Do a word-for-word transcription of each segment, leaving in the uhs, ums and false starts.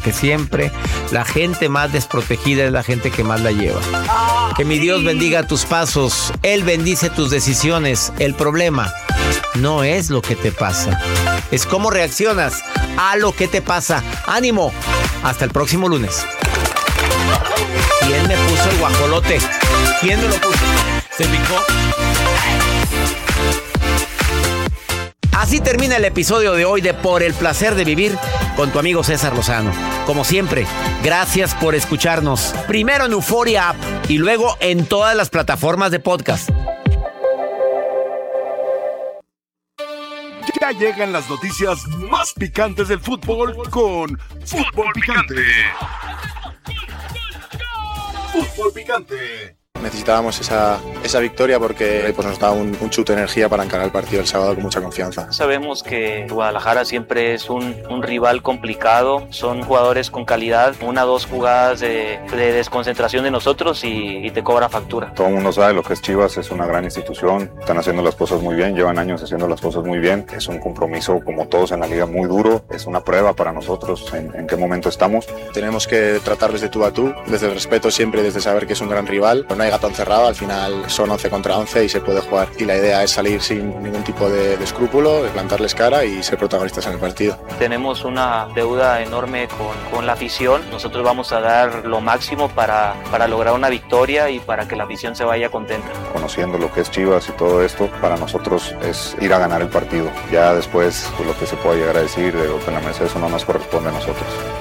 porque siempre la gente más desprotegida es la gente que más la lleva. Que mi Dios bendiga tus pasos, Él bendice tus decisiones. El problema no es lo que te pasa, es cómo reaccionas a lo que te pasa. ¡Ánimo! Hasta el próximo lunes. ¿Quién me puso el guajolote? ¿Quién me lo puso? ¿Se picó? Así termina el episodio de hoy de Por el Placer de Vivir con tu amigo César Lozano. Como siempre, gracias por escucharnos. Primero en Euforia App y luego en todas las plataformas de podcast. Ya llegan las noticias más picantes del fútbol con Fútbol Picante. Fútbol Picante. Necesitábamos esa, esa victoria porque pues, nos da un, un chute de energía para encarar el partido el sábado con mucha confianza. Sabemos que Guadalajara siempre es un, un rival complicado, son jugadores con calidad, una o dos jugadas de, de desconcentración de nosotros y, y te cobra factura. Todo el mundo sabe lo que es Chivas, es una gran institución, están haciendo las cosas muy bien, llevan años haciendo las cosas muy bien, es un compromiso como todos en la liga muy duro, es una prueba para nosotros en, en qué momento estamos. Tenemos que tratarles de tú a tú, desde el respeto siempre, desde saber que es un gran rival, no hay gato encerrado, al final son once contra once y se puede jugar y la idea es salir sin ningún tipo de, de escrúpulo, de plantarles cara y ser protagonistas en el partido. Tenemos una deuda enorme con, con la afición, nosotros vamos a dar lo máximo para, para lograr una victoria y para que la afición se vaya contenta. Conociendo lo que es Chivas y todo esto, para nosotros es ir a ganar el partido. Ya después, pues, lo que se pueda llegar a decir de en la mesa, eso no nos corresponde a nosotros.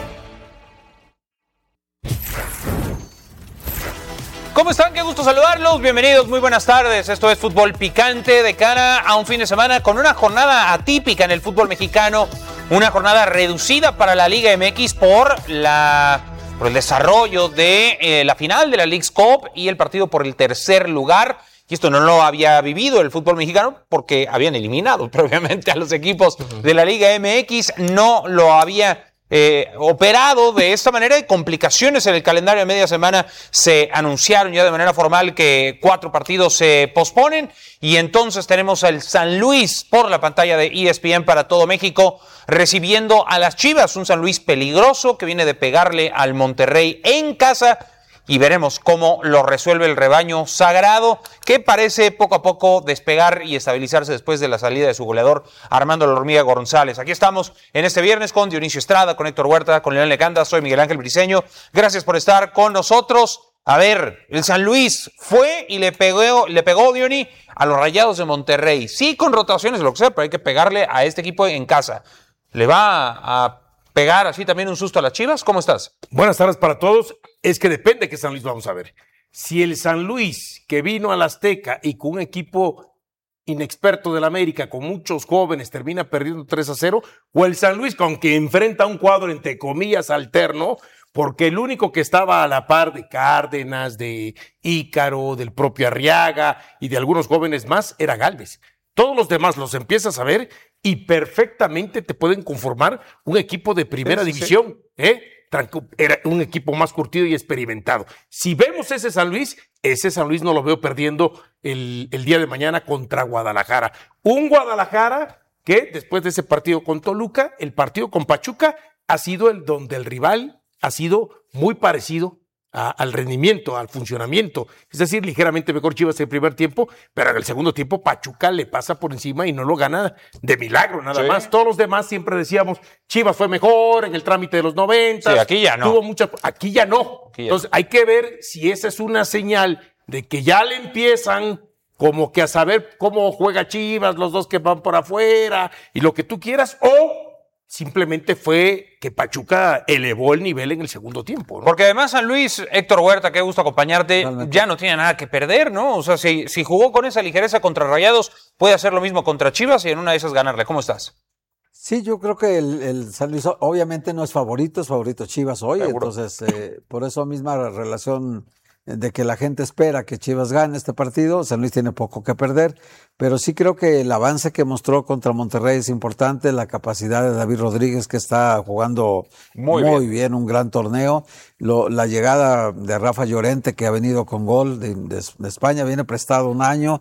¿Cómo están? Qué gusto saludarlos. Bienvenidos, muy buenas tardes. Esto es Fútbol Picante de cara a un fin de semana con una jornada atípica en el fútbol mexicano. Una jornada reducida para la Liga M X por, la, por el desarrollo de eh, la final de la Leagues Cup y el partido por el tercer lugar. Y esto no lo había vivido el fútbol mexicano porque habían eliminado previamente a los equipos de la Liga M X. No lo había Eh, operado de esta manera. Hay complicaciones en el calendario de media semana. Se anunciaron ya de manera formal que cuatro partidos se posponen y entonces tenemos al San Luis por la pantalla de E S P N para todo México recibiendo a las Chivas, un San Luis peligroso que viene de pegarle al Monterrey en casa. Y veremos cómo lo resuelve el rebaño sagrado, que parece poco a poco despegar y estabilizarse después de la salida de su goleador Armando La Hormiga González. Aquí estamos en este viernes con Dionisio Estrada, con Héctor Huerta, con Leonel Lecanda. Soy Miguel Ángel Briceño. Gracias por estar con nosotros. A ver, el San Luis fue y le pegó, le pegó Diony a los Rayados de Monterrey. Sí, con rotaciones, lo que sea, pero hay que pegarle a este equipo en casa. ¿Le va a pegar así también un susto a las Chivas? ¿Cómo estás? Buenas tardes para todos. Es que depende de qué San Luis vamos a ver. Si el San Luis que vino al Azteca y con un equipo inexperto del América, con muchos jóvenes, termina perdiendo tres a cero, o el San Luis con que enfrenta un cuadro entre comillas alterno, porque el único que estaba a la par de Cárdenas, de Ícaro, del propio Arriaga y de algunos jóvenes más era Gálvez. Todos los demás los empiezas a ver y perfectamente te pueden conformar un equipo de primera sí, sí, división, sí. ¿eh? Era un equipo más curtido y experimentado. Si vemos ese San Luis, ese San Luis no lo veo perdiendo el, el día de mañana contra Guadalajara. Un Guadalajara que después de ese partido con Toluca, el partido con Pachuca ha sido el donde el rival ha sido muy parecido a, al rendimiento, al funcionamiento. Es decir, ligeramente mejor Chivas en el primer tiempo, pero en el segundo tiempo Pachuca le pasa por encima y no lo gana de milagro nada sí. más. Todos los demás siempre decíamos, Chivas fue mejor en el trámite de los noventa. Sí, aquí ya no. Tuvo mucha, aquí ya no. Aquí ya Entonces no. hay que ver si esa es una señal de que ya le empiezan como que a saber cómo juega Chivas, los dos que van por afuera y lo que tú quieras, o simplemente fue que Pachuca elevó el nivel en el segundo tiempo, ¿no? Porque además San Luis, Héctor Huerta, qué gusto acompañarte, Realmente. ya no tiene nada que perder, ¿no? O sea, si, si jugó con esa ligereza contra Rayados, puede hacer lo mismo contra Chivas y en una de esas ganarle. ¿Cómo estás? Sí, yo creo que el, el San Luis obviamente no es favorito, es favorito Chivas hoy, Seguro. entonces eh, por eso misma relación de que la gente espera que Chivas gane este partido. San Luis tiene poco que perder, pero sí creo que el avance que mostró contra Monterrey es importante, la capacidad de David Rodríguez, que está jugando muy, muy bien. bien, un gran torneo, Lo, la llegada de Rafa Llorente, que ha venido con gol de, de, de España, viene prestado un año,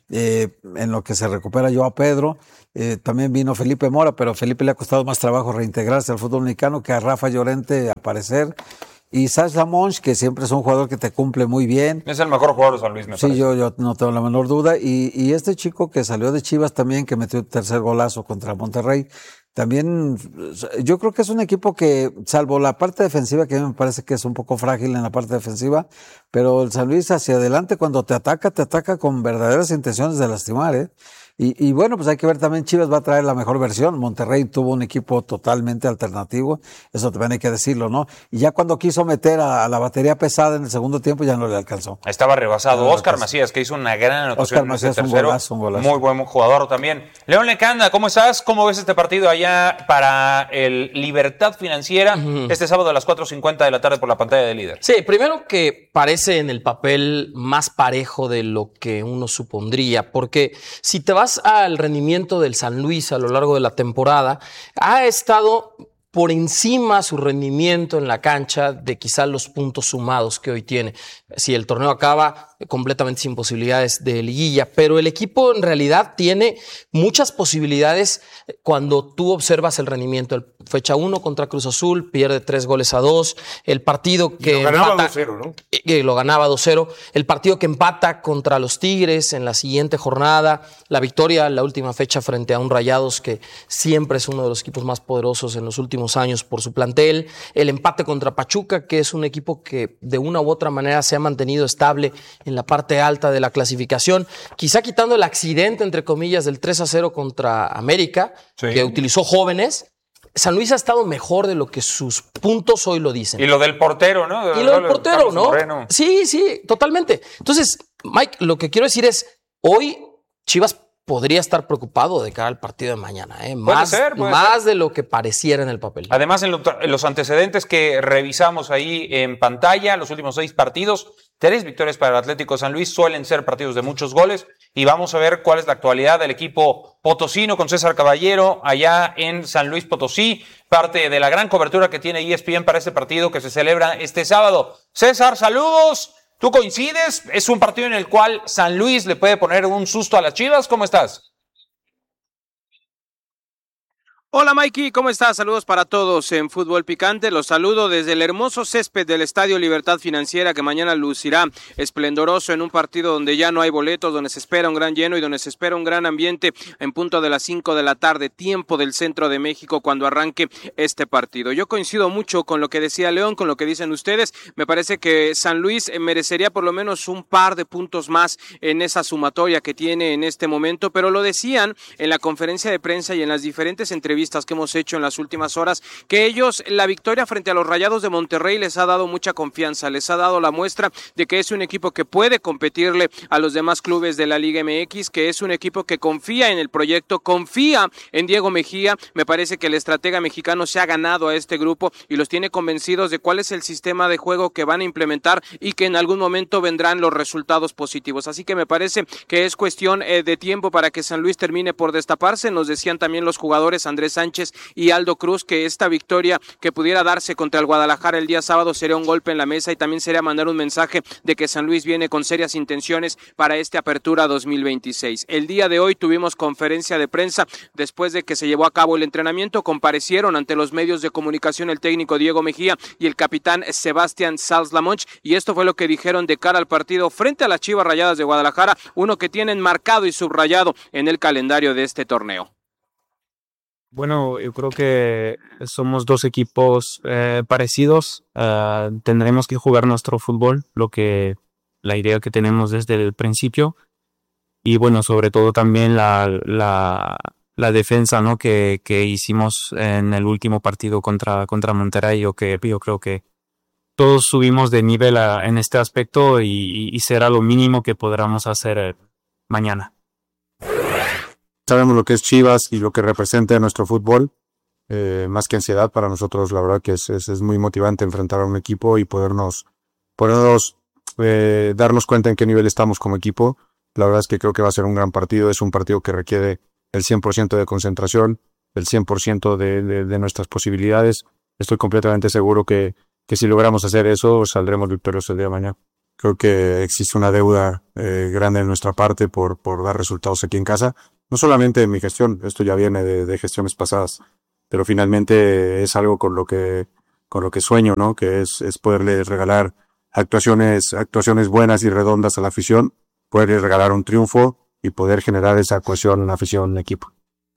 eh, en lo que se recupera Joao Pedro. Eh, también vino Felipe Mora, pero a Felipe le ha costado más trabajo reintegrarse al fútbol mexicano que a Rafa Llorente aparecer. Y Sacha Monch, que siempre es un jugador que te cumple muy bien. Es el mejor jugador de San Luis, me Sí, parece. yo, yo no tengo la menor duda. Y, y este chico que salió de Chivas también, que metió el tercer golazo contra Monterrey, también yo creo que es un equipo que, salvo la parte defensiva, que a mí me parece que es un poco frágil en la parte defensiva, pero el San Luis hacia adelante, cuando te ataca, te ataca con verdaderas intenciones de lastimar, ¿eh? Y, y bueno, pues hay que ver también, Chivas va a traer la mejor versión. Monterrey tuvo un equipo totalmente alternativo, eso también hay que decirlo, ¿no? Y ya cuando quiso meter a, a la batería pesada en el segundo tiempo, ya no le alcanzó. Estaba rebasado. No, Oscar no, Macías, que hizo una gran anotación Oscar en ese Macías, un tercero. golazo, un golazo. Muy buen jugador también. León Lecanda, ¿cómo estás? ¿Cómo ves este partido allá para el Libertad Financiera uh-huh. este sábado a las cuatro cincuenta de la tarde por la pantalla de Líder? Sí, primero que parece en el papel más parejo de lo que uno supondría, porque si te vas al rendimiento del San Luis a lo largo de la temporada, ha estado por encima su rendimiento en la cancha de quizás los puntos sumados que hoy tiene. Si el torneo acaba completamente sin posibilidades de liguilla, pero el equipo en realidad tiene muchas posibilidades cuando tú observas el rendimiento. El fecha uno contra Cruz Azul, pierde tres goles a dos, el partido que y lo ganaba empata, dos cero, ¿no? Que lo ganaba dos cero, el partido que empata contra los Tigres en la siguiente jornada, la victoria en la última fecha frente a un Rayados que siempre es uno de los equipos más poderosos en los últimos años por su plantel, el empate contra Pachuca, que es un equipo que de una u otra manera se ha mantenido estable en la parte alta de la clasificación, quizá quitando el accidente, entre comillas, del tres a cero contra América, sí. que utilizó jóvenes. San Luis ha estado mejor de lo que sus puntos hoy lo dicen. Y lo del portero, ¿no? De y lo del portero, ¿no? Moreno. Sí, sí, totalmente. Entonces, Mike, lo que quiero decir es, hoy Chivas podría estar preocupado de cara al partido de mañana, ¿eh? Más, puede ser, puede más ser. de lo que pareciera en el papel. Además, en, lo, en los antecedentes que revisamos ahí en pantalla, los últimos seis partidos, tres victorias para el Atlético de San Luis, suelen ser partidos de muchos goles, y vamos a ver cuál es la actualidad del equipo potosino con César Caballero allá en San Luis Potosí, parte de la gran cobertura que tiene E S P N para este partido que se celebra este sábado. César, saludos. ¿Tú coincides? ¿Es un partido en el cual San Luis le puede poner un susto a las Chivas? ¿Cómo estás? Hola Mikey, ¿cómo estás? Saludos para todos en Fútbol Picante. Los saludo desde el hermoso césped del Estadio Libertad Financiera, que mañana lucirá esplendoroso en un partido donde ya no hay boletos, donde se espera un gran lleno y donde se espera un gran ambiente en punto de las cinco de la tarde, tiempo del centro de México, cuando arranque este partido. Yo coincido mucho con lo que decía León, con lo que dicen ustedes. Me parece que San Luis merecería por lo menos un par de puntos más en esa sumatoria que tiene en este momento, pero lo decían en la conferencia de prensa y en las diferentes entrevistas que hemos hecho en las últimas horas, que ellos, la victoria frente a los Rayados de Monterrey les ha dado mucha confianza, les ha dado la muestra de que es un equipo que puede competirle a los demás clubes de la Liga M X, que es un equipo que confía en el proyecto, confía en Diego Mejía. Me parece que el estratega mexicano se ha ganado a este grupo y los tiene convencidos de cuál es el sistema de juego que van a implementar y que en algún momento vendrán los resultados positivos. Así que me parece que es cuestión eh, de tiempo para que San Luis termine por destaparse. Nos decían también los jugadores Andrés Sánchez y Aldo Cruz que esta victoria que pudiera darse contra el Guadalajara el día sábado sería un golpe en la mesa y también sería mandar un mensaje de que San Luis viene con serias intenciones para esta apertura dos mil veintiséis. El día de hoy tuvimos conferencia de prensa después de que se llevó a cabo el entrenamiento. Comparecieron ante los medios de comunicación el técnico Diego Mejía y el capitán Sebastián Sanz Lamonch, y esto fue lo que dijeron de cara al partido frente a las Chivas Rayadas de Guadalajara, uno que tienen marcado y subrayado en el calendario de este torneo. Bueno, yo creo que somos dos equipos eh, parecidos. Uh, tendremos que jugar nuestro fútbol, lo que la idea que tenemos desde el principio. Y bueno, sobre todo también la, la, la defensa, ¿no? que, que hicimos en el último partido contra, contra Monterrey. Yo, que, yo creo que todos subimos de nivel a, en este aspecto y, y será lo mínimo que podamos hacer eh, mañana. Sabemos lo que es Chivas y lo que representa nuestro fútbol, eh, más que ansiedad para nosotros, la verdad que es, es, es muy motivante enfrentar a un equipo y podernos, podernos eh, darnos cuenta en qué nivel estamos como equipo. La verdad es que creo que va a ser un gran partido, es un partido que requiere el cien por ciento de concentración, el cien por ciento de, de, de nuestras posibilidades. Estoy completamente seguro que, que si logramos hacer eso, saldremos victoriosos el día de mañana. Creo que existe una deuda eh, grande de nuestra parte por, por dar resultados aquí en casa. No solamente en mi gestión, esto ya viene de, de gestiones pasadas, pero finalmente es algo con lo que, con lo que sueño, ¿no? Que es, es poderle regalar actuaciones, actuaciones buenas y redondas a la afición, poderle regalar un triunfo y poder generar esa cohesión afición-equipo.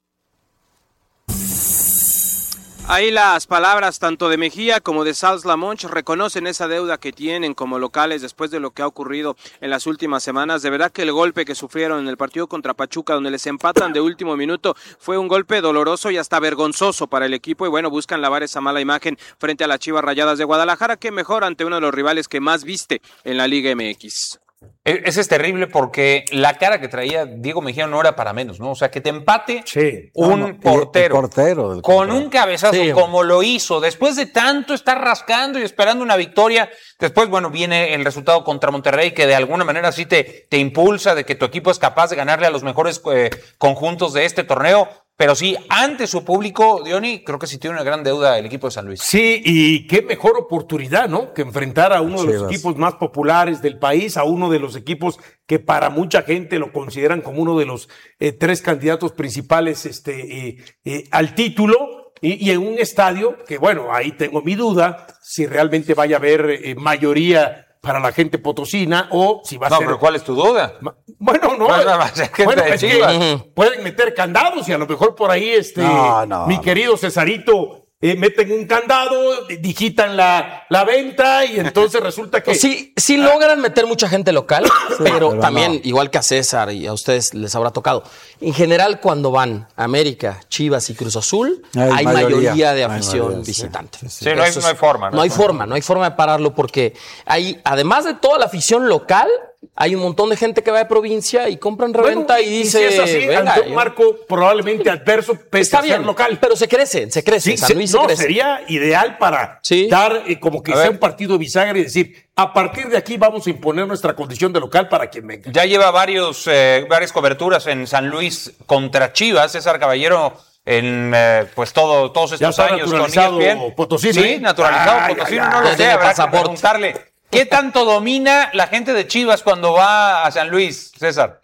Ahí las palabras tanto de Mejía como de Salz-Lamonch reconocen esa deuda que tienen como locales después de lo que ha ocurrido en las últimas semanas. De verdad que el golpe que sufrieron en el partido contra Pachuca, donde les empatan de último minuto, fue un golpe doloroso y hasta vergonzoso para el equipo. Y bueno, buscan lavar esa mala imagen frente a las Chivas Rayadas de Guadalajara, que mejor ante uno de los rivales que más viste en la Liga M X. Ese es terrible porque la cara que traía Diego Mejía no era para menos, ¿no? O sea, que te empate sí. un no, no, portero, el portero del con portero. un cabezazo sí. como lo hizo, después de tanto estar rascando y esperando una victoria. Después, bueno, viene el resultado contra Monterrey, que de alguna manera sí te, te impulsa de que tu equipo es capaz de ganarle a los mejores eh, conjuntos de este torneo. Pero sí, ante su público, Diony, creo que sí tiene una gran deuda el equipo de San Luis. Sí, y qué mejor oportunidad, ¿no? Que enfrentar a uno de los Chivas. equipos más populares del país, a uno de los equipos que para mucha gente lo consideran como uno de los eh, tres candidatos principales este, eh, eh, al título, y, y en un estadio que, bueno, ahí tengo mi duda si realmente vaya a haber eh, mayoría para la gente potosina o si va a no, ser... No, pero ¿cuál es tu duda? Bueno, no. Bueno, es que, bueno, es que uh-huh. pueden meter candados y a lo mejor por ahí este no, no, mi no. querido Cesarito eh, meten un candado, digitan la, la venta y entonces resulta que... Sí, sí logran meter mucha gente local, sí, pero, pero también, no. igual que a César y a ustedes les habrá tocado, en general cuando van a América, Chivas y Cruz Azul, hay, hay mayoría, mayoría de afición mayoría, visitante. Sí, sí, sí. sí no, hay, no hay forma. No, no hay forma, forma, no hay forma de pararlo porque hay, además de toda la afición local, hay un montón de gente que va de provincia y compran reventa bueno, y dice... Y si es así, venga, ante un marco probablemente adverso, pese está a ser bien, local. Pero se crece, se crece. Sí, San Luis se, se no, crece. Sería ideal para ¿Sí? dar eh, como que a sea ver. un partido bisagra y decir, a partir de aquí vamos a imponer nuestra condición de local para quien venga. Ya lleva varios, eh, varias coberturas en San Luis contra Chivas, César Caballero... En eh, pues todo, todos estos ya años con E S P N. Potosino. Sí, naturalizado ay, Potosino, ay, no ay, lo sé, habrá que preguntarle. ¿Qué tanto domina la gente de Chivas cuando va a San Luis, César?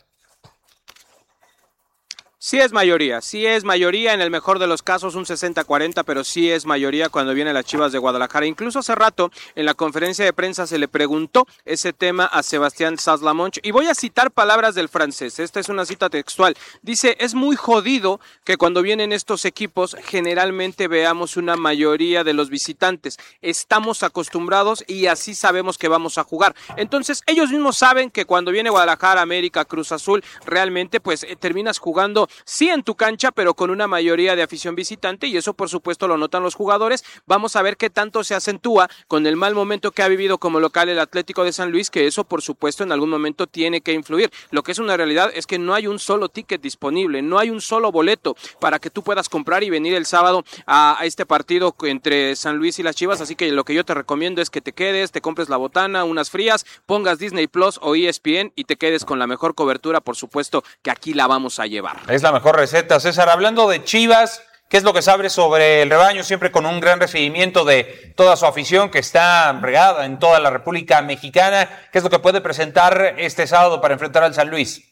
Sí es mayoría, sí es mayoría, en el mejor de los casos un sesenta cuarenta, pero sí es mayoría cuando vienen las Chivas de Guadalajara. Incluso hace rato en la conferencia de prensa se le preguntó ese tema a Sebastián Salz-Lamonch y voy a citar palabras del francés, esta es una cita textual. Dice, es muy jodido que cuando vienen estos equipos generalmente veamos una mayoría de los visitantes. Estamos acostumbrados y así sabemos que vamos a jugar. Entonces ellos mismos saben que cuando viene Guadalajara, América, Cruz Azul, realmente pues eh, terminas jugando sí en tu cancha, pero con una mayoría de afición visitante y eso por supuesto lo notan los jugadores. Vamos a ver qué tanto se acentúa con el mal momento que ha vivido como local el Atlético de San Luis, que eso por supuesto en algún momento tiene que influir. Lo que es una realidad es que no hay un solo ticket disponible, no hay un solo boleto para que tú puedas comprar y venir el sábado a, a este partido entre San Luis y las Chivas, así que lo que yo te recomiendo es que te quedes, te compres la botana, unas frías, pongas Disney Plus o E S P N y te quedes con la mejor cobertura, por supuesto que aquí la vamos a llevar. Es la mejor receta, César. Hablando de Chivas, ¿qué es lo que sabes sobre el rebaño? Siempre con un gran recibimiento de toda su afición que está regada en toda la República Mexicana. ¿Qué es lo que puede presentar este sábado para enfrentar al San Luis?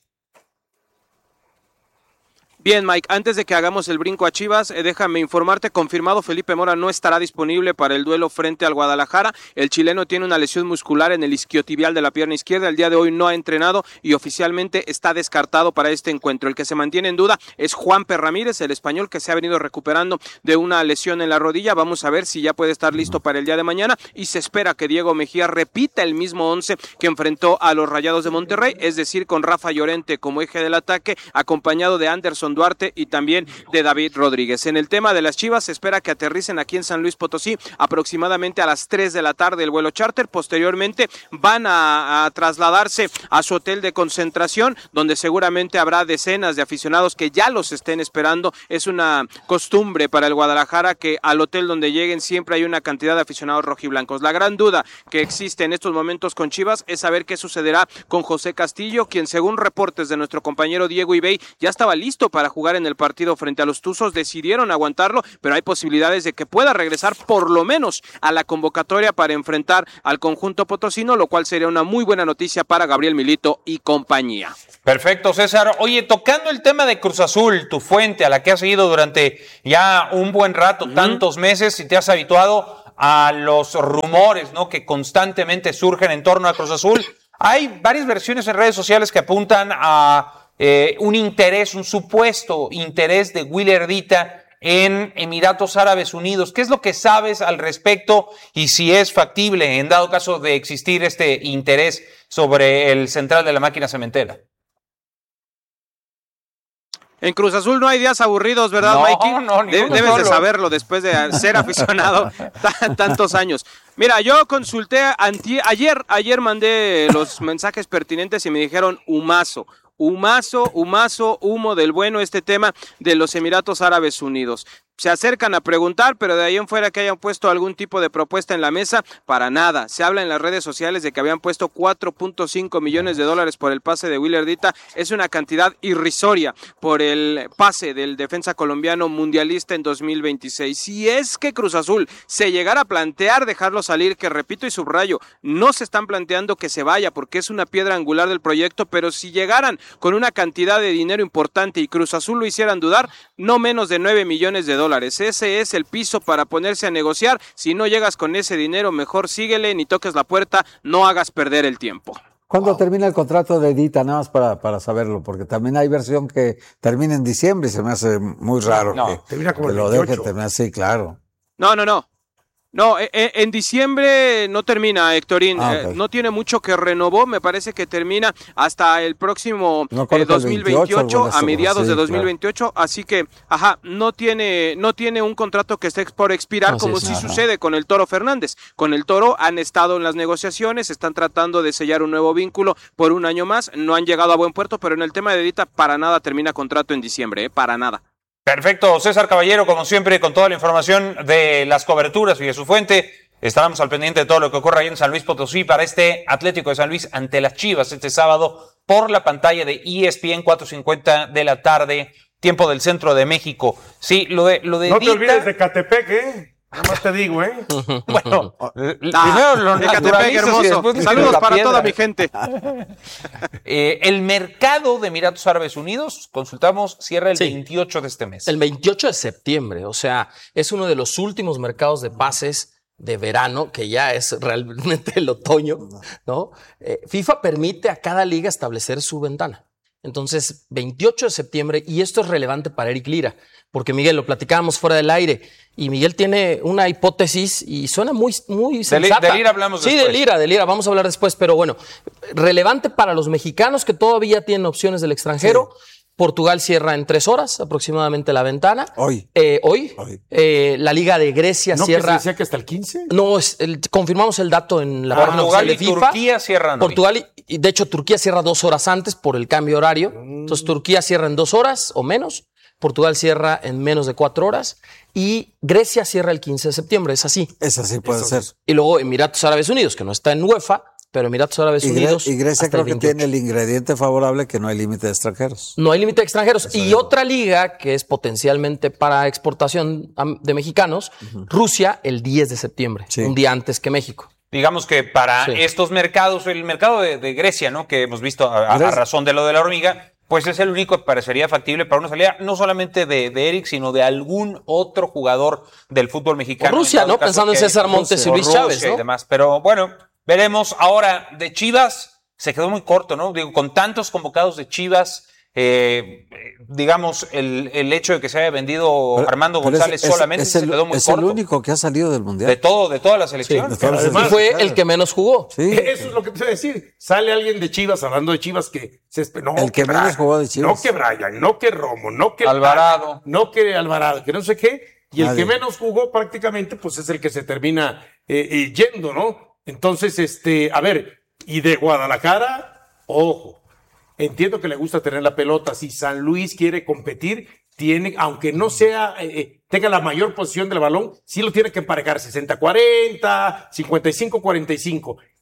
Bien, Mike, antes de que hagamos el brinco a Chivas, eh, déjame informarte, confirmado, Felipe Mora no estará disponible para el duelo frente al Guadalajara. El chileno tiene una lesión muscular en el isquiotibial de la pierna izquierda. El día de hoy no ha entrenado y oficialmente está descartado para este encuentro. El que se mantiene en duda es Juanpe Ramírez, el español que se ha venido recuperando de una lesión en la rodilla. Vamos a ver si ya puede estar listo para el día de mañana y se espera que Diego Mejía repita el mismo once que enfrentó a los Rayados de Monterrey, es decir, con Rafa Llorente como eje del ataque, acompañado de Anderson Duarte y también de David Rodríguez. En el tema de las Chivas, se espera que aterricen aquí en San Luis Potosí aproximadamente a las tres de la tarde el vuelo charter. Posteriormente van a, a trasladarse a su hotel de concentración, donde seguramente habrá decenas de aficionados que ya los estén esperando. Es una costumbre para el Guadalajara que al hotel donde lleguen siempre hay una cantidad de aficionados rojiblancos. La gran duda que existe en estos momentos con Chivas es saber qué sucederá con José Castillo, quien según reportes de nuestro compañero Diego Ibey ya estaba listo para para jugar en el partido frente a los Tuzos, decidieron aguantarlo, pero hay posibilidades de que pueda regresar por lo menos a la convocatoria para enfrentar al conjunto potosino, lo cual sería una muy buena noticia para Gabriel Milito y compañía. Perfecto, César. Oye, tocando el tema de Cruz Azul, tu fuente a la que has seguido durante ya un buen rato, uh-huh. tantos meses, y te has habituado a los rumores, ¿no?, que constantemente surgen en torno a Cruz Azul. Hay varias versiones en redes sociales que apuntan a eh, un interés, un supuesto interés de Willer Dita en Emiratos Árabes Unidos. ¿Qué es lo que sabes al respecto y si es factible en dado caso de existir este interés sobre el central de la máquina cementera? En Cruz Azul no hay días aburridos, ¿verdad, no, Mikey? No, de, debes solo. de saberlo después de ser aficionado t- tantos años. Mira, yo consulté anti- ayer, ayer mandé los mensajes pertinentes y me dijeron humazo. Humazo, humazo, humo del bueno, este tema de los Emiratos Árabes Unidos. Se acercan a preguntar, pero de ahí en fuera que hayan puesto algún tipo de propuesta en la mesa, para nada. Se habla en las redes sociales de que habían puesto cuatro punto cinco millones de dólares por el pase de Willer Dita. Es una cantidad irrisoria por el pase del defensa colombiano mundialista en dos mil veintiséis. Si es que Cruz Azul se llegara a plantear dejarlo salir, que repito y subrayo, no se están planteando que se vaya porque es una piedra angular del proyecto, pero si llegaran con una cantidad de dinero importante y Cruz Azul lo hicieran dudar, no menos de nueve millones de dólares. Ese es el piso para ponerse a negociar. Si no llegas con ese dinero, mejor síguele, ni toques la puerta, no hagas perder el tiempo. ¿Cuándo wow. termina el contrato de Dita? Nada más para, para saberlo, porque también hay versión que termina en diciembre y se me hace muy raro no, que, termina como que el lo veintiocho. deje terminar así, claro. No, no, no. No, en, en diciembre no termina, Héctorín. Ah, okay. eh, no tiene mucho que renovó. Me parece que termina hasta el próximo no, eh, dos mil veintiocho, a mediados sí, de dos mil veintiocho. Claro. Así que, ajá, no tiene, no tiene un contrato que esté por expirar, no, como sí, sí sucede con el Toro Fernández. Con el Toro han estado en las negociaciones, están tratando de sellar un nuevo vínculo por un año más. No han llegado a buen puerto, pero en el tema de Dita, para nada termina contrato en diciembre, eh, para nada. Perfecto, César Caballero, como siempre, con toda la información de las coberturas y de su fuente. Estaremos al pendiente de todo lo que ocurre ahí en San Luis Potosí para este Atlético de San Luis ante las Chivas este sábado por la pantalla de E S P N, cuatro cincuenta de la tarde, tiempo del centro de México. Sí, lo de, lo de No Dita, te olvides de Catepec, ¿eh? Nada más te digo, ¿eh? Bueno, ah, primero lo Catepec, hermoso. Saludos para piedra. Toda mi gente. eh, el mercado de Emiratos Árabes Unidos, consultamos, cierra el sí. veintiocho de este mes. El veintiocho de septiembre, o sea, es uno de los últimos mercados de pases de verano, que ya es realmente el otoño, ¿no? Eh, FIFA permite a cada liga establecer su ventana. Entonces, veintiocho de septiembre, y esto es relevante para Eric Lira, porque Miguel, lo platicábamos fuera del aire, y Miguel tiene una hipótesis y suena muy, muy sensata. De Lira hablamos sí, después. Sí, de Lira, de Lira, vamos a hablar después, pero bueno, relevante para los mexicanos que todavía tienen opciones del extranjero. Sí. Portugal cierra en tres horas aproximadamente la ventana. Hoy. Eh, hoy. hoy. Eh, la Liga de Grecia ¿No cierra. ¿No que se decía que hasta el quince? No, es, el, confirmamos el dato en la página Portugal de y FIFA. Turquía cierran Portugal y, y de hecho Turquía cierra dos horas antes por el cambio horario. Mm. Entonces Turquía cierra en dos horas o menos. Portugal cierra en menos de cuatro horas y Grecia cierra el quince de septiembre. Es así. Es así, puede Eso ser. Y luego Emiratos Árabes Unidos, que no está en UEFA, pero Emiratos Árabes y Unidos. Y Grecia creo que tiene el ingrediente favorable que no hay límite de extranjeros. No hay límite de extranjeros. Eso y digo. Otra liga que es potencialmente para exportación de mexicanos, uh-huh. Rusia, el diez de septiembre, sí. un día antes que México. Digamos que para sí. estos mercados, el mercado de, de Grecia, ¿no? Que hemos visto a, a razón de lo de la hormiga, pues es el único que parecería factible para una salida, no solamente de, de Eric, sino de algún otro jugador del fútbol mexicano. O Rusia, ¿no? Pensando en César Montes y Luis Chávez, ¿no? Y demás. Pero bueno, veremos. Ahora, de Chivas, se quedó muy corto, ¿no? Digo, con tantos convocados de Chivas, eh, digamos, el, el hecho de que se haya vendido pero, Armando pero González es, solamente es el, se quedó muy es corto. Es el único que ha salido del Mundial. De todo, de toda la selección. Sí, de Además, y fue claro. el que menos jugó. Sí. Eso es lo que te iba a decir. Sale alguien de Chivas, hablando de Chivas, que se no, el que, que menos Brian, jugó de Chivas. No que Brian, no que Romo, no que Alvarado. No que Alvarado, que no sé qué. Y el Nadie. que menos jugó prácticamente, pues es el que se termina eh, eh, yendo, ¿no? Entonces, este, a ver, y de Guadalajara, ojo. Entiendo que le gusta tener la pelota. Si San Luis quiere competir, tiene, aunque no sea, eh, tenga la mayor posición del balón, sí lo tiene que emparejar sesenta cuarenta, cincuenta y cinco cuarenta y cinco.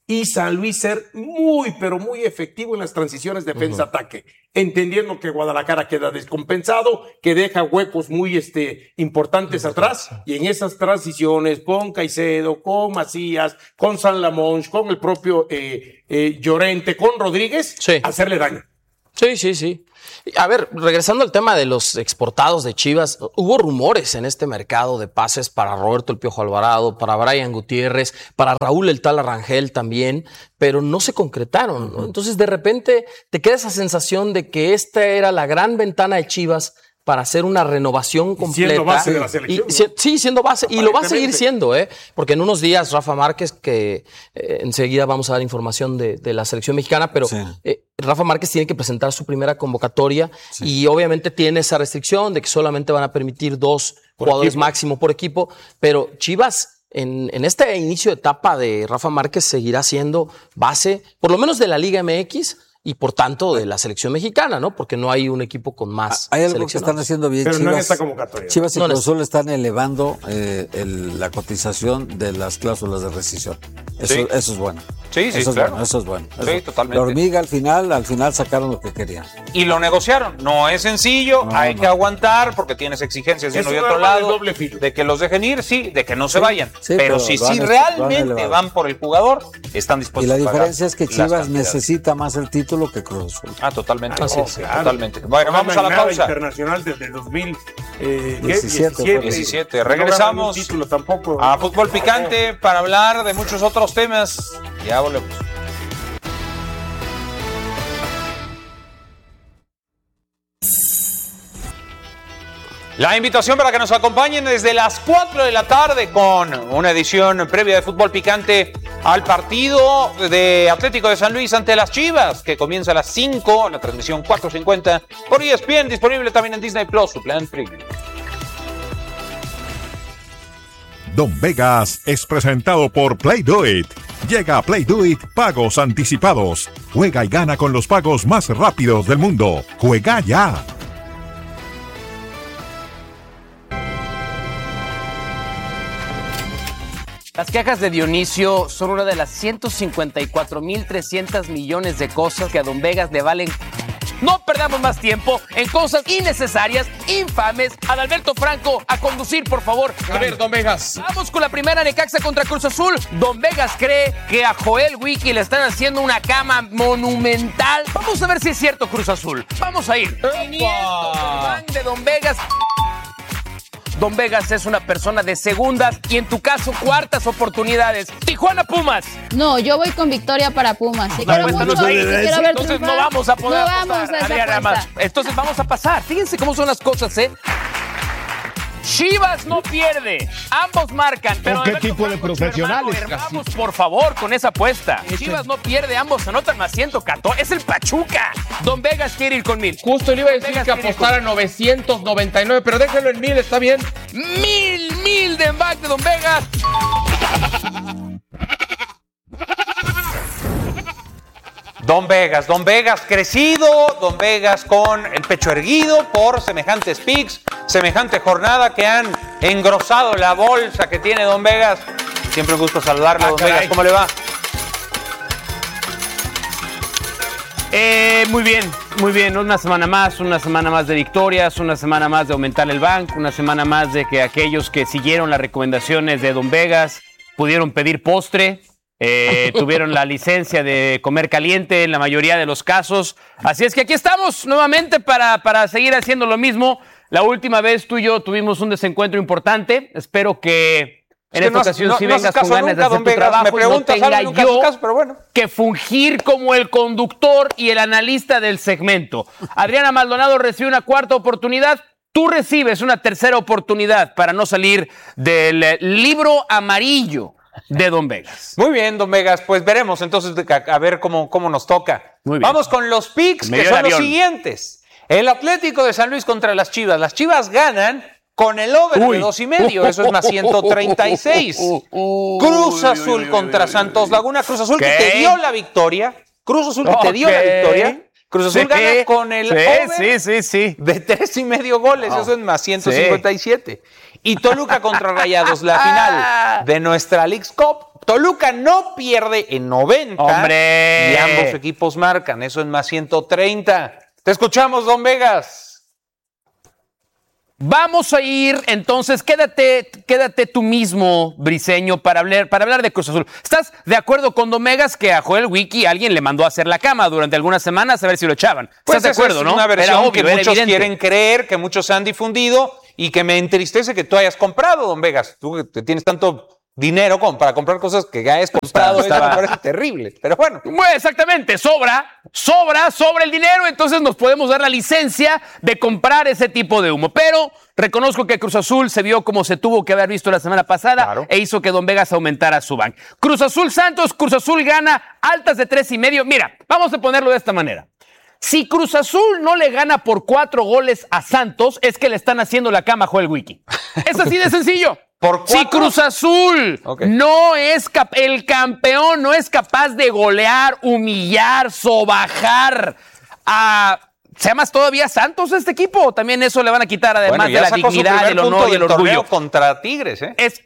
y San Luis ser muy, pero muy efectivo en las transiciones defensa-ataque, uh-huh. entendiendo que Guadalajara queda descompensado, que deja huecos muy este, importantes uh-huh. atrás, y en esas transiciones con Caicedo, con Macías, con San Lamons, con el propio eh, eh, Llorente, con Rodríguez, sí. hacerle daño. Sí, sí, sí. A ver, regresando al tema de los exportados de Chivas, hubo rumores en este mercado de pases para Roberto el Piojo Alvarado, para Brian Gutiérrez, para Raúl el Tal Arrangel también, pero no se concretaron, ¿no? Entonces, de repente, te queda esa sensación de que esta era la gran ventana de Chivas para hacer una renovación completa. Siendo base de la selección. Y, ¿no? Sí, siendo base. Y lo va a seguir siendo, ¿eh? Porque en unos días Rafa Márquez, que eh, enseguida vamos a dar información de, de la selección mexicana, pero sí. eh, Rafa Márquez tiene que presentar su primera convocatoria sí. y obviamente tiene esa restricción de que solamente van a permitir dos por jugadores equipo. máximo por equipo, pero Chivas en, en este inicio de etapa de Rafa Márquez seguirá siendo base, por lo menos de la Liga M X, y por tanto de la selección mexicana, ¿no? Porque no hay un equipo con más Hay algo que están haciendo bien Pero Chivas. No en esta convocatoria. Chivas y no Cruz Azul están elevando eh, el, la cotización de las cláusulas de rescisión. Eso, sí. eso es bueno. Sí, sí, eso claro. es bueno, eso es bueno. Sí, eso. totalmente. La hormiga al final, al final sacaron lo que querían. Y lo negociaron. No es sencillo, no, hay no. que aguantar porque tienes exigencias de uno y otro lado. De, de que los dejen ir, sí, de que no se sí, vayan. Sí, pero, pero si sí si realmente van por el jugador, están dispuestos a pagar. Y la diferencia diferencia es que Chivas necesita más el título que Cruz Azul. Ah, totalmente. Ah, sí, oh, sí, claro. Totalmente. Bueno, vamos a la pausa. Internacional desde dos mil diecisiete. diecisiete. Regresamos no título, tampoco. a Fútbol Picante para hablar de muchos otros temas. Ya volvemos. La invitación para que nos acompañen desde las cuatro de la tarde con una edición previa de Fútbol Picante al partido de Atlético de San Luis ante las Chivas, que comienza a las cinco, la transmisión cuatro cincuenta por E S P N, disponible también en Disney Plus, su plan premium. Don Vegas es presentado por Play Do It. Llega a Play Do It Pagos Anticipados. Juega y gana con los pagos más rápidos del mundo. ¡Juega ya! Las quejas de Dionisio son una de las ciento cincuenta y cuatro mil trescientos millones de cosas que a Don Vegas le valen. No perdamos más tiempo en cosas innecesarias, infames. Adalberto Franco, a conducir, por favor. A ver, Don Vegas. Vamos con la primera, Necaxa contra Cruz Azul. Don Vegas cree que a Joel Wiki le están haciendo una cama monumental. Vamos a ver si es cierto, Cruz Azul. Vamos a ir. quinientos de Don Vegas. Don Vegas es una persona de segundas y en tu caso cuartas oportunidades. Tijuana Pumas. No, yo voy con victoria para Pumas. Si no, quiero mucho, mucho, no si quiero ver entonces triunfar, no vamos a poder no vamos a esa Adriana, más. Entonces vamos a pasar. Fíjense cómo son las cosas, ¿eh? Chivas no pierde. Ambos marcan. Pero ¿qué tipo de profesionales? Hermano, vamos, por favor, con esa apuesta. Chivas no pierde. Ambos anotan más ciento catorce. Es el Pachuca. Don Vegas quiere ir con mil. Justo le iba a decir Vegas que apostara a novecientos noventa y nueve, pero déjalo en mil, está bien. Mil, mil de emback de Don Vegas. Don Vegas, Don Vegas crecido, Don Vegas con el pecho erguido por semejantes picks, semejante jornada que han engrosado la bolsa que tiene Don Vegas. Siempre un gusto saludarlo, ah, Don caray. Vegas, ¿cómo le va? Eh, muy bien, muy bien, una semana más, una semana más de victorias, una semana más de aumentar el banco, una semana más de que aquellos que siguieron las recomendaciones de Don Vegas pudieron pedir postre. Eh, tuvieron la licencia de comer caliente en la mayoría de los casos. Así es que aquí estamos nuevamente para, para seguir haciendo lo mismo. La última vez tú y yo tuvimos un desencuentro importante. Espero que en es que esta no, ocasión no, sí no vengas con ganas nunca, de hacer tu Vegas, trabajo. Me preguntas, no tenga nunca yo caso, pero bueno. que fungir como el conductor y el analista del segmento. Adriana Maldonado recibe una cuarta oportunidad. Tú recibes una tercera oportunidad para no salir del libro amarillo de Don Vegas. Muy bien, Don Vegas, pues veremos entonces a, a ver cómo, cómo nos toca. Muy bien. Vamos con los picks, que son los siguientes. El Atlético de San Luis contra las Chivas. Las Chivas ganan con el over uy. de dos y medio, eso es más ciento treinta y seis. Uy, uy, Cruz Azul uy, uy, contra uy, Santos uy. Laguna. Cruz Azul ¿Qué? que te dio la victoria. Cruz Azul que okay. te dio la victoria. Cruz Azul sí, gana con el sí, over sí, sí, sí. de tres y medio goles, oh. eso es más ciento cincuenta y siete. Sí. Y Toluca contra Rayados, la final de nuestra Leagues Cup. Toluca no pierde en noventa. ¡Hombre! Y ambos equipos marcan. Eso es más ciento treinta. Te escuchamos, Don Vegas. Vamos a ir, entonces, quédate, quédate tú mismo, Briseño, para hablar, para hablar de Cruz Azul. ¿Estás de acuerdo con Don Vegas que a Joel Wiki alguien le mandó a hacer la cama durante algunas semanas a ver si lo echaban? Pues ¿Estás de acuerdo, es no? una versión Era obvio, que era muchos evidente. quieren creer, que muchos han difundido y que me entristece que tú hayas comprado, Don Vegas. Tú que tienes tanto dinero como para comprar cosas que ya hayas comprado, eso me parece terrible. Pero bueno. Bueno, exactamente, sobra, sobra, sobra el dinero, entonces nos podemos dar la licencia de comprar ese tipo de humo. Pero reconozco que Cruz Azul se vio como se tuvo que haber visto la semana pasada, claro, e hizo que Don Vegas aumentara su bank. Cruz Azul Santos, Cruz Azul gana altas de tres y medio. Mira, vamos a ponerlo de esta manera. Si Cruz Azul no le gana por cuatro goles a Santos, es que le están haciendo la cama a Joel Wiki. Es así de sencillo. ¿Por si Cruz Azul okay. no es cap- el campeón no es capaz de golear, humillar, sobajar a... ¿Se llama todavía Santos este equipo? También eso le van a quitar, además bueno, de la dignidad, el honor y el orgullo. Contra Tigres, ¿eh? Es...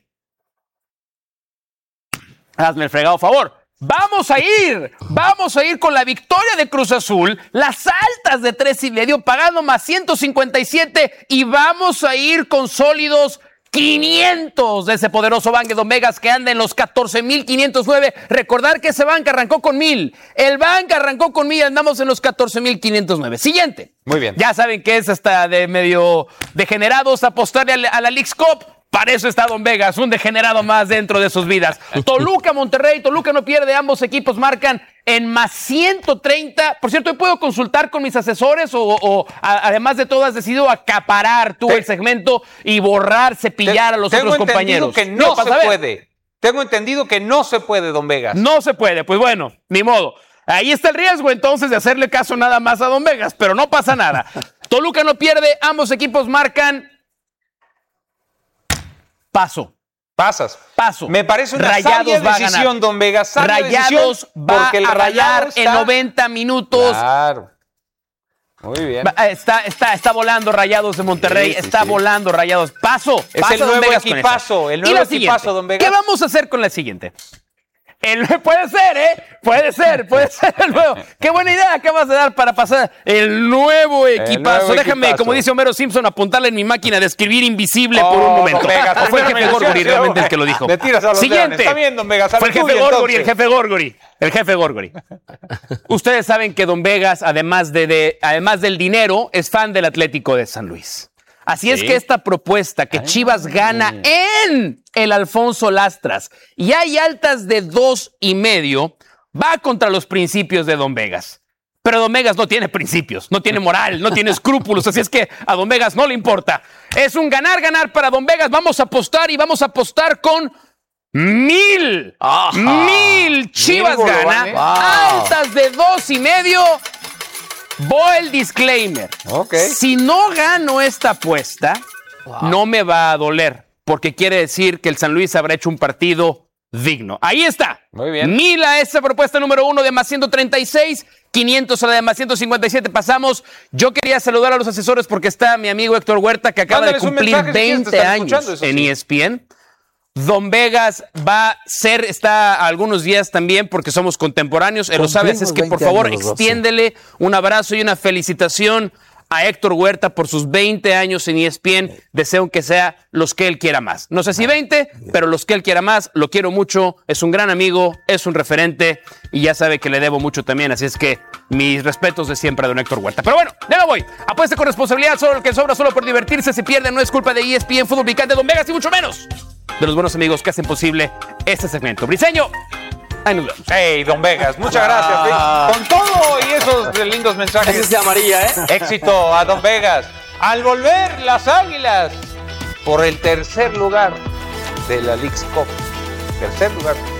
Hazme el fregado favor. Vamos a ir, vamos a ir con la victoria de Cruz Azul, las altas de tres y medio, pagando más ciento cincuenta y siete, y vamos a ir con sólidos quinientos de ese poderoso bank de Don Vegas que anda en los catorce mil quinientos nueve. Recordar que ese bank arrancó con mil. El bank arrancó con mil, andamos en los catorce mil quinientos nueve. Siguiente. Muy bien. Ya saben que es hasta de medio degenerados apostarle a la, a la Leagues Cup. Para eso está Don Vegas, un degenerado más dentro de sus vidas. Toluca, Monterrey, Toluca no pierde, ambos equipos marcan en más ciento treinta. Por cierto, ¿yo puedo consultar con mis asesores o, o a, además de todo has decidido acaparar tú te, el segmento y borrar, cepillar te, a los otros compañeros? Tengo entendido que no, no se puede. Tengo entendido que no se puede, Don Vegas. No se puede, pues bueno, ni modo. Ahí está el riesgo entonces de hacerle caso nada más a Don Vegas, pero no pasa nada. Toluca no pierde, ambos equipos marcan... Paso. Pasas. Paso. Me parece una Rayados sabia va decisión, a ganar. Don Vegas. Sabia Rayados va porque el a rayar está... en noventa minutos. Claro. Muy bien. Está, está, está volando Rayados de Monterrey. Sí, sí, está sí. volando Rayados. Paso. Es Paso el nuevo Don Vegas equipazo. El nuevo equipazo, Don Vegas. ¿Qué vamos a hacer con la siguiente? El, puede ser, ¿eh? Puede ser, puede ser el nuevo. Qué buena idea acabas de dar para pasar el nuevo equipazo. El nuevo Déjame, equipazo. Como dice Homero Simpson, apuntarle en mi máquina de escribir invisible oh, por un momento. Vegas, ¿O fue el jefe Gorgori realmente el que lo dijo? Le tiras a los Siguiente. Está bien, Don Vegas. Fue el jefe Gorgori, el jefe Gorgori. El jefe Gorgori. Ustedes saben que Don Vegas, además, de, de, además del dinero, es fan del Atlético de San Luis. Así ¿Sí? es que esta propuesta que Ay, Chivas gana en el Alfonso Lastras y hay altas de dos y medio, va contra los principios de Don Vegas. Pero Don Vegas no tiene principios, no tiene moral, no tiene escrúpulos, así es que a Don Vegas no le importa. Es un ganar-ganar para Don Vegas. Vamos a apostar y vamos a apostar con mil. Ajá. Mil Chivas mil gana. Wow. Altas de dos y medio. Voy el disclaimer. Okay. Si no gano esta apuesta, wow. no me va a doler, porque quiere decir que el San Luis habrá hecho un partido digno. Ahí está. Muy bien. Mil a esa propuesta número uno de más ciento treinta y seis, quinientos a la de más ciento cincuenta y siete. Pasamos. Yo quería saludar a los asesores porque está mi amigo Héctor Huerta, que acaba Mándales de cumplir veinte años eso, en sí. E S P N. Don Vegas va a ser, está algunos días también porque somos contemporáneos, él lo sabe, así es que por favor extiéndele un abrazo y una felicitación a Héctor Huerta por sus veinte años en E S P N. Deseo que sea los que él quiera más. No sé si veinte, pero los que él quiera más. Lo quiero mucho, es un gran amigo, es un referente y ya sabe que le debo mucho también, así es que mis respetos de siempre a don Héctor Huerta. Pero bueno, ya me voy. Apueste con responsabilidad, solo lo que sobra, solo por divertirse. Se pierde, no es culpa de E S P N, Fútbol Picante, Don Vegas y mucho menos de los buenos amigos que hacen posible este segmento. Briseño, ahí nos vemos. Hey, Don Vegas, muchas gracias. Ah. Con todo y esos lindos mensajes. Ese se amarilla, ¿eh? Éxito a Don Vegas. Al volver, las Águilas por el tercer lugar de la Leagues Cup. Tercer lugar.